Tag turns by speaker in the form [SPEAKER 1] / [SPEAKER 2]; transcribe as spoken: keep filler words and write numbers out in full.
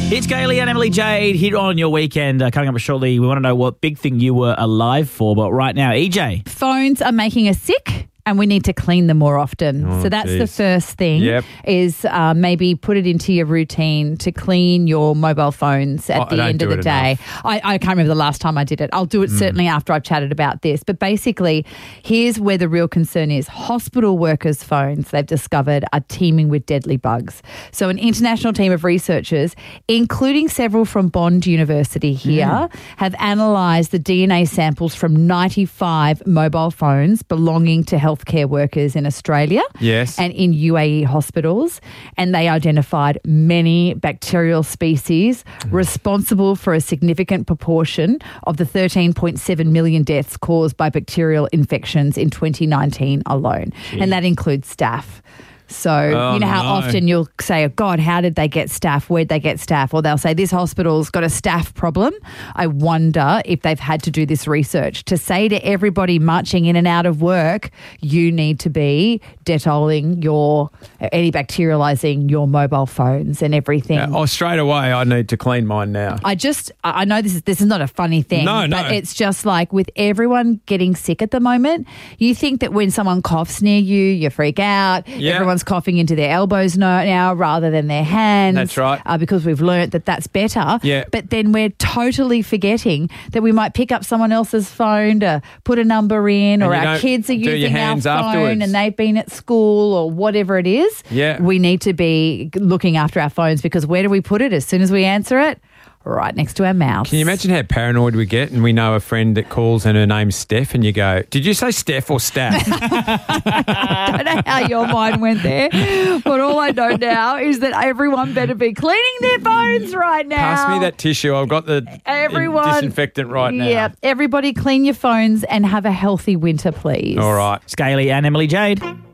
[SPEAKER 1] It's Gailey and Emily Jade here on your weekend. Uh, coming up shortly, we want to know what big thing you were alive for. But right now, E J.
[SPEAKER 2] Phones are making us sick and we need to clean them more often.
[SPEAKER 3] Oh,
[SPEAKER 2] so that's
[SPEAKER 3] geez.
[SPEAKER 2] the first thing
[SPEAKER 3] Yep.
[SPEAKER 2] is uh, maybe put it into your routine to clean your mobile phones at
[SPEAKER 3] Oh, I
[SPEAKER 2] the
[SPEAKER 3] don't
[SPEAKER 2] end of
[SPEAKER 3] do
[SPEAKER 2] the
[SPEAKER 3] it
[SPEAKER 2] day. I, I can't remember the last time I did it. I'll do it certainly after I've chatted about this. But basically, here's where the real concern is. Hospital workers' phones, they've discovered, are teeming with deadly bugs. So an international team of researchers, including several from Bond University here, have analysed the D N A samples from ninety-five mobile phones belonging to healthcare workers in Australia
[SPEAKER 3] Yes.
[SPEAKER 2] and in U A E hospitals, and they identified many bacterial species responsible for a significant proportion of the thirteen point seven million deaths caused by bacterial infections in twenty nineteen alone. And that includes staph. So,
[SPEAKER 3] Oh,
[SPEAKER 2] you know how
[SPEAKER 3] no.
[SPEAKER 2] often you'll say, oh, God, how did they get staph? Where'd they get staph? Or they'll say, this hospital's got a staph problem. I wonder if they've had to do this research to say to everybody marching in and out of work, you need to be Detolling your, antibacterializing your mobile phones and everything.
[SPEAKER 3] Uh, oh, straight away, I need to clean mine now.
[SPEAKER 2] I just, I I know this is this is not a funny thing,
[SPEAKER 3] No, no.
[SPEAKER 2] but it's just like with everyone getting sick at the moment, you think that when someone coughs near you, you freak out.
[SPEAKER 3] Yeah.
[SPEAKER 2] Everyone's coughing into their elbows no- now rather than their hands.
[SPEAKER 3] That's right.
[SPEAKER 2] Uh, because we've learnt that that's better.
[SPEAKER 3] Yeah.
[SPEAKER 2] But then we're totally forgetting that we might pick up someone else's phone to put a number in,
[SPEAKER 3] And
[SPEAKER 2] or
[SPEAKER 3] you
[SPEAKER 2] our
[SPEAKER 3] don't
[SPEAKER 2] kids are
[SPEAKER 3] do your
[SPEAKER 2] using our
[SPEAKER 3] hands
[SPEAKER 2] phone
[SPEAKER 3] afterwards.
[SPEAKER 2] and they've been at school or whatever it is.
[SPEAKER 3] Yeah.
[SPEAKER 2] We need to be looking after our phones because where do we put it as soon as we answer it? Right next to our mouths.
[SPEAKER 3] Can you imagine how paranoid we get and we know a friend that calls and her name's Steph and you go, did you say Steph or Staff?
[SPEAKER 2] I don't know how your mind went there, but all I know now is that everyone better be cleaning their phones right now.
[SPEAKER 3] Pass me that tissue. I've got the
[SPEAKER 2] Everyone,
[SPEAKER 3] disinfectant right now.
[SPEAKER 2] Yeah, everybody clean your phones and have a healthy winter, please.
[SPEAKER 3] All right.
[SPEAKER 1] It's Gailey and Emily Jade.